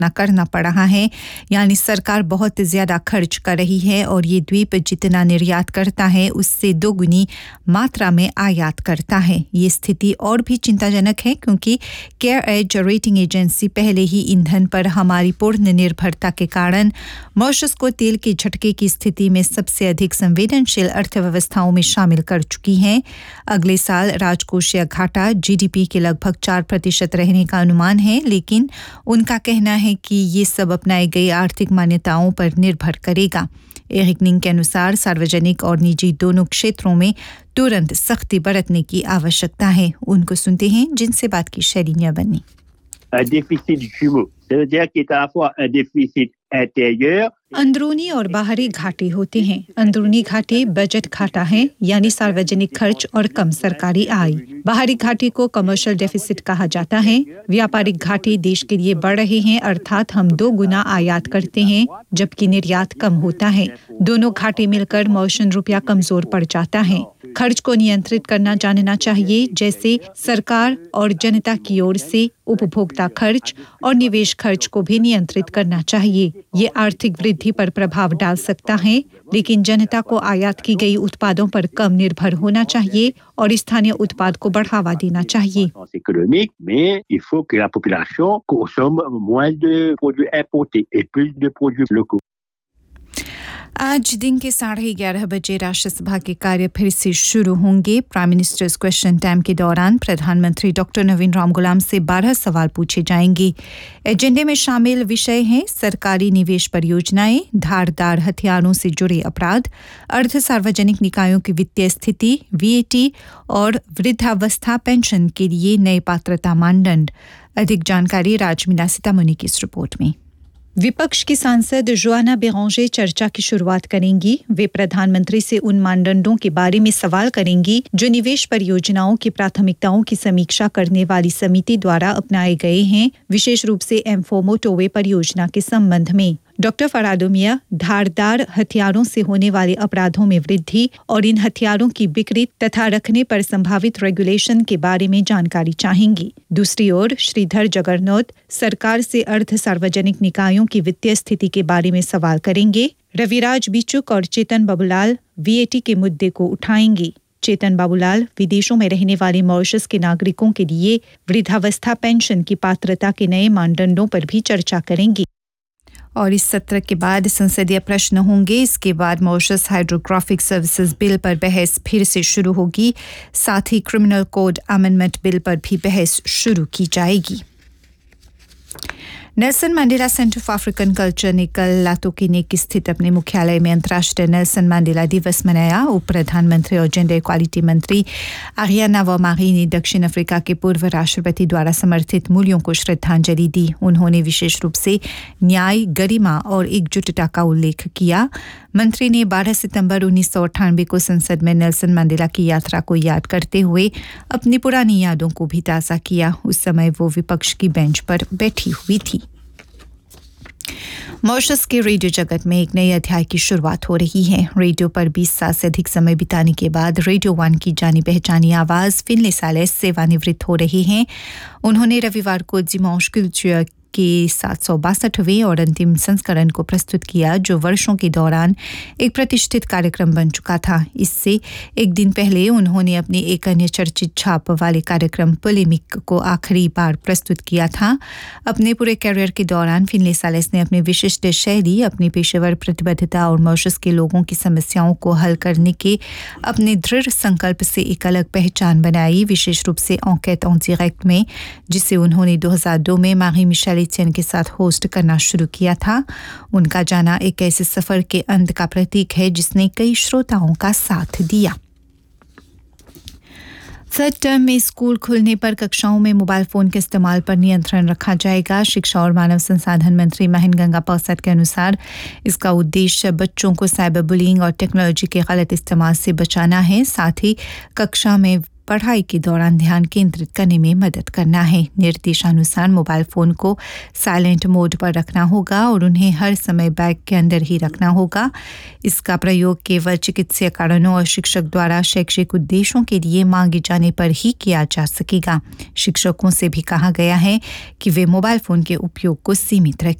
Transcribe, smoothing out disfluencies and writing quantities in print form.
करना पड़ रहा है, यानी सरकार बहुत ज़्यादा खर्च कर रही है और ये द्वीप जितना निर्यात करता है उससे दोगुनी मात्रा में आयात करता है। ये स्थिति और भी चिंताजनक है क्योंकि केयरएज रेटिंग एजेंसी पहले ही ईंधन पर हमारी पूर्ण निर्भरता के कारण मॉरिशस को तेल के झटके की स्थिति में सबसे अधिक संवेदनशील अर्थव्यवस्थाओं में शामिल कर चुकी है। अगले साल राजकोषीय घाटा जीडीपी के लगभग 4% रहने का अनुमान है, लेकिन उनका कहना है कि ये सब अपनाई गई आर्थिक मान्यताओं पर निर्भर करेगा। एरिक निंग के अनुसार सार्वजनिक और निजी दोनों क्षेत्रों में तुरंत सख्ती बरतने की आवश्यकता है। उनको सुनते हैं जिनसे बात की शैलियां बनी। Un déficit jumeau, c'est-à-dire qu'il est à la fois un déficit intérieur. अंदरूनी और बाहरी घाटे होते हैं। अंदरूनी घाटे बजट घाटा है, यानी सार्वजनिक खर्च और कम सरकारी आय। बाहरी घाटे को कमर्शियल डेफिसिट कहा जाता है। व्यापारिक घाटे देश के लिए बढ़ रहे हैं, अर्थात हम 2 गुना आयात करते हैं जबकि निर्यात कम होता है। दोनों घाटे मिलकर मॉरिशस रुपया कमजोर पड़ जाता है। खर्च को नियंत्रित करना जानना चाहिए, जैसे सरकार और जनता की ओर से उपभोक्ता खर्च और निवेश खर्च को भी नियंत्रित करना चाहिए। ये आर्थिक वृद्धि पर प्रभाव डाल सकता है, लेकिन जनता को आयात की गई उत्पादों पर कम निर्भर होना चाहिए और स्थानीय उत्पाद को बढ़ावा देना चाहिए। Économique, mais il faut que la population consomme moins de produits importés et plus de produits locaux. आज दिन के 11:30 बजे राष्ट्रसभा के कार्य फिर से शुरू होंगे। प्राइम मिनिस्टर्स क्वेश्चन टाइम के दौरान प्रधानमंत्री डॉक्टर नवीन रामगुलाम से 12 सवाल पूछे जाएंगे। एजेंडे में शामिल विषय हैं सरकारी निवेश परियोजनाएं, धारदार हथियारों से जुड़े अपराध, अर्ध सार्वजनिक निकायों की वित्तीय स्थिति, वीएटी और वृद्धावस्था पेंशन के लिए नए पात्रता मानदंड। अधिक जानकारी राजमीना सीतामणी की इस रिपोर्ट में। विपक्ष की सांसद जोआना बेरांजे चर्चा की शुरुआत करेंगी। वे प्रधानमंत्री से उन मानदंडों के बारे में सवाल करेंगी जो निवेश परियोजनाओं की प्राथमिकताओं की समीक्षा करने वाली समिति द्वारा अपनाए गए हैं, विशेष रूप से एम्फो मोटोवे परियोजना के संबंध में। डॉक्टर फरादोमिया धारदार हथियारों से होने वाले अपराधों में वृद्धि और इन हथियारों की बिक्री तथा रखने पर संभावित रेगुलेशन के बारे में जानकारी चाहेंगी। दूसरी ओर श्रीधर जगरनोत सरकार से अर्ध सार्वजनिक निकायों की वित्तीय स्थिति के बारे में सवाल करेंगे। रविराज बिचुक और चेतन बाबूलाल वीएटी के मुद्दे को उठाएंगे। चेतन बाबूलाल विदेशों में रहने वाले मॉरिशस के नागरिकों के लिए वृद्धावस्था पेंशन की पात्रता के नए मानदंडों पर भी चर्चा करेंगी। और इस सत्र के बाद संसदीय प्रश्न होंगे। इसके बाद मॉरिशस हाइड्रोग्राफिक सर्विसेज बिल पर बहस फिर से शुरू होगी। साथ ही क्रिमिनल कोड अमेंडमेंट बिल पर भी बहस शुरू की जाएगी। Nelson Mandela centre for African culture ने कल लातोकिनेक स्थित अपने मुख्यालय में अंतर्राष्ट्रीय नेल्सन मंडेला दिवस मनाया। उप प्रधानमंत्री और जेंडर इक्वालिटी मंत्री आरियाना वमारी ने दक्षिण अफ्रीका के पूर्व राष्ट्रपति द्वारा समर्थित मूल्यों को श्रद्धांजलि दी। उन्होंने विशेष रूप से न्याय, गरिमा और एकजुटता का उल्लेख किया। मंत्री ने 12 सितंबर 1998 को संसद में नेल्सन मंडेला की यात्रा को याद करते हुए अपनी पुरानी यादों को भी ताज़ा किया। उस समय वो विपक्ष की बेंच पर बैठी हुई थी। मॉरिशस के रेडियो जगत में एक नए अध्याय की शुरुआत हो रही है। रेडियो पर 20 साल से अधिक समय बिताने के बाद रेडियो 1 की जानी पहचानी आवाज़ फिनले सालेस सेवानिवृत्त हो रही हैं। उन्होंने रविवार को दिमांश कल्चर के 762वें और अंतिम संस्करण को प्रस्तुत किया, जो वर्षों के दौरान एक प्रतिष्ठित कार्यक्रम बन चुका था। इससे एक दिन पहले उन्होंने अपने एक अन्य चर्चित छाप वाले कार्यक्रम पोलेमिक को आखिरी बार प्रस्तुत किया था। अपने पूरे कैरियर के दौरान फिनले सालेस ने अपनी विशिष्ट शैली, अपनी पेशेवर प्रतिबद्धता और मॉरिशस के लोगों की समस्याओं को हल करने के अपने दृढ़ संकल्प से एक अलग पहचान बनाई, विशेष रूप से एंक्वेट ऑन डायरेक्ट में, जिसे उन्होंने 2002 में मारी मिशेल एटिenne के साथ होस्ट करना शुरू किया था। उनका जाना एक ऐसे सफर के अंत का प्रतीक है जिसने कई श्रोताओं का साथ दिया। थर्ड टर्म में स्कूल खुलने पर कक्षाओं में मोबाइल फोन के इस्तेमाल पर नियंत्रण रखा जाएगा। शिक्षा और मानव संसाधन मंत्री महेंद्र गंगा पावसत के अनुसार इसका उद्देश्य बच्चों को साइबर बुलिंग और टेक्नोलॉजी के गलत इस्तेमाल से बचाना है। साथ ही कक्षा में पढ़ाई के दौरान ध्यान केंद्रित करने में मदद करना है। निर्देशानुसार मोबाइल फोन को साइलेंट मोड पर रखना होगा और उन्हें हर समय बैग के अंदर ही रखना होगा। इसका प्रयोग केवल चिकित्सीय कारणों और शिक्षक द्वारा शैक्षिक उद्देश्यों के लिए मांगे जाने पर ही किया जा सकेगा। शिक्षकों से भी कहा गया है कि वे मोबाइल फोन के उपयोग को सीमित रखें।